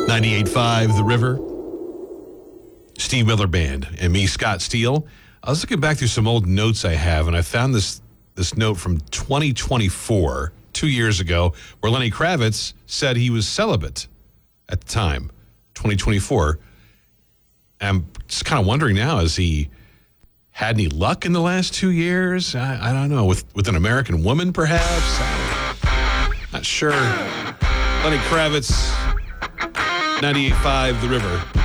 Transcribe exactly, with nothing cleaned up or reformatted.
ninety-eight point five The River. Steve Miller Band and me, Scott Steele. I was looking back through some old notes I have, and I found this this note from twenty twenty-four, two years ago, where Lenny Kravitz said he was celibate at the time, twenty twenty-four. I'm just kind of wondering now, has he had any luck in the last two years? I, I don't know. With, with an American woman, perhaps? I'm not sure. Lenny Kravitz, ninety-eight point five The River.